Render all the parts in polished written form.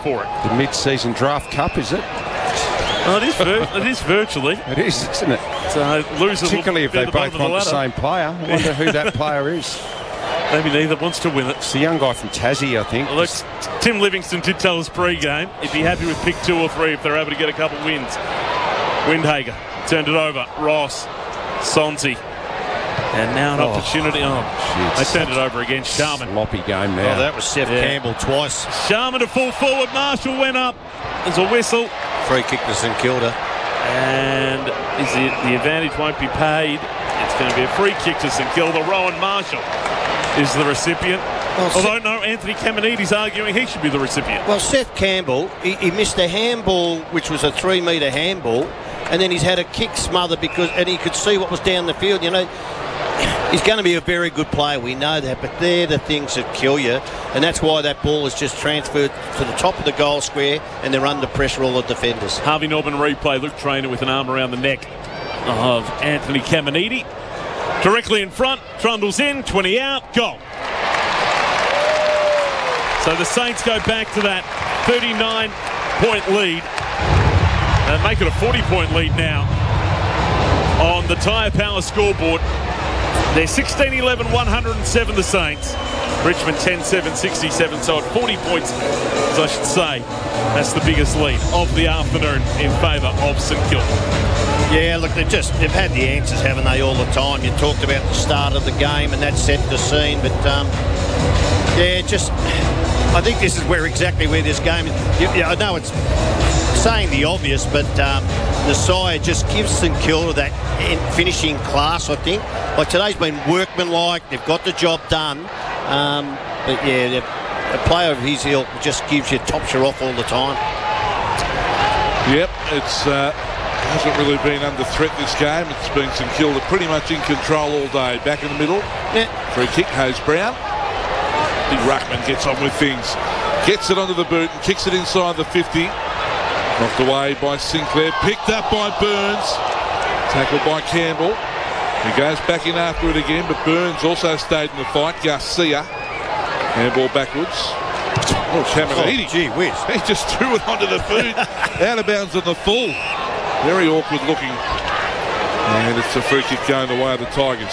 for it. The mid-season draft cup, is it? Oh, it is virtually. It is, isn't it? So losers, particularly if they both want the same player. I wonder who that player is. Maybe neither wants to win it. It's the young guy from Tassie, I think. Well, look, Tim Livingston did tell us pre-game he'd be happy with pick 2 or 3 if they're able to get a couple wins. Windhager turned it over. Ross, Sonsi. And now an opportunity. They turned it over again. Sharman. Sloppy game now. Oh, that was Seth Campbell twice. Sharman to full forward. Marshall went up. There's a whistle. Free kick to St Kilda. And the advantage won't be paid. It's going to be a free kick to St Kilda. Rowan Marshall is the recipient. Although, no, Anthony Caminiti's arguing he should be the recipient. Well, Seth Campbell, he missed a handball, which was a 3-metre handball, and then he's had a kick smother and he could see what was down the field. You know, he's going to be a very good player, we know that, but they're the things that kill you, and that's why that ball is just transferred to the top of the goal square, and they're under pressure, all the defenders. Harvey Norman replay, Luke Traynor with an arm around the neck of Anthony Caminiti. Directly in front, Trundles in, 20 out, goal. So the Saints go back to that 39-point lead and make it a 40-point lead now on the Tyre Power scoreboard. They're 16-11, 107 the Saints. Richmond 10-7, 67, so at 40 points, as I should say. That's the biggest lead of the afternoon in favour of St Kilda. Yeah, look, they've had the answers, haven't they, all the time? You talked about the start of the game and that set the scene, but I think this is exactly where this game is. I know it's saying the obvious, but Nasiah just gives St Kilda that finishing class, I think. Like, today's been workmanlike, they've got the job done, but yeah, a player of his ilk just tops you off all the time. Yep, it's hasn't really been under threat this game. It's been St Kilda pretty much in control all day. Back in the middle, free kick, Hayes Brown. Big Ruckman gets on with things, gets it onto the boot and kicks it inside the 50. Knocked away by Sinclair, picked up by Burns, tackled by Campbell. He goes back in after it again, but Burns also stayed in the fight. Garcia, handball backwards. Oh, Caminiti. Gee whiz. He just threw it onto the boot, out of bounds on the full. Very awkward looking. And it's a free kick going the way of the Tigers.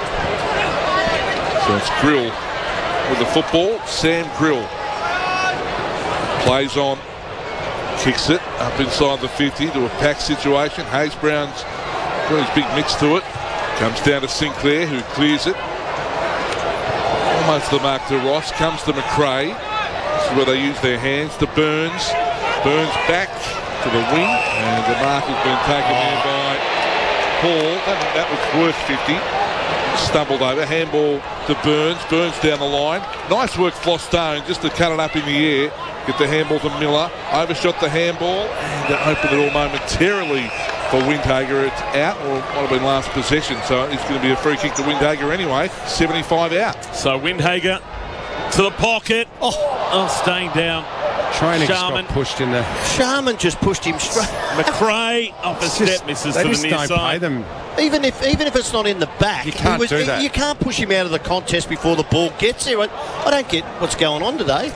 So it's Grill with the football. Sam Grill plays on, kicks it up inside the 50 to a pack situation. Hayes Brown's got his big mix to it. Comes down to Sinclair, who clears it. Almost the mark to Ross. Comes to McRae. This is where they use their hands to Burns. Burns back to the wing, and the mark has been taken there by Paul. That was worth 50. Stumbled over. Handball to Burns. Burns down the line. Nice work, Flostone, just to cut it up in the air. Get the handball to Miller. Overshot the handball and opened it all momentarily for Windhager. It's out, or it might have been last possession, so it's going to be a free kick to Windhager anyway. 75 out. So Windhager to the pocket. Staying down. Training got pushed in there. Sharman just pushed him straight. McRae off a step, misses to the near side. Even if it's not in the back, you can't do that. You can't push him out of the contest before the ball gets there. I don't get what's going on today.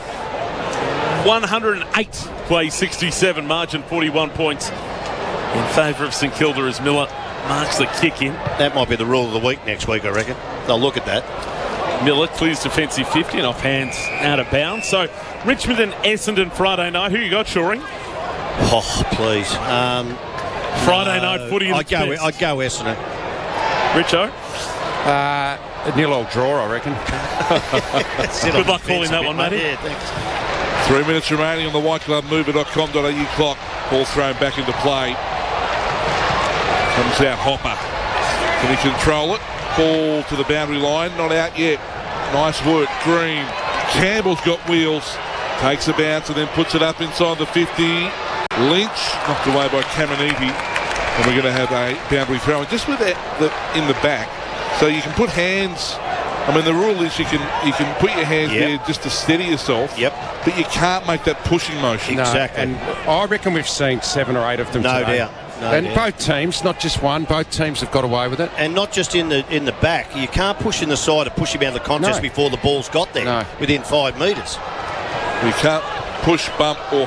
108 play 67, margin 41 points in favour of St Kilda as Miller marks the kick in. That might be the rule of the week next week, I reckon. They'll look at that. Miller clears defensive 50 and off hands out of bounds. So Richmond and Essendon Friday night. Who you got, Shoring? Oh, please. Friday night footy. I'd go Essendon. Richo? A nil old draw, I reckon. Good luck calling that one, Matty. Yeah, thanks. 3 minutes remaining on the whiteclubmover.com.au clock. Ball thrown back into play. Comes out Hopper. Can he control it? Ball to the boundary line. Not out yet. Nice work. Green. Campbell's got wheels. Takes a bounce and then puts it up inside the 50. Lynch knocked away by Caminiti. And we're going to have a boundary throw. And just with that in the back. So you can put hands. I mean, the rule is you can put your hands there just to steady yourself. Yep. But you can't make that pushing motion. No, exactly. And I reckon we've seen 7 or 8 of them no today. Doubt. And both teams, not just one, both teams have got away with it. And not just in the back. You can't push in the side to push him out of the contest before the ball's got there within 5 metres. You can't push, bump or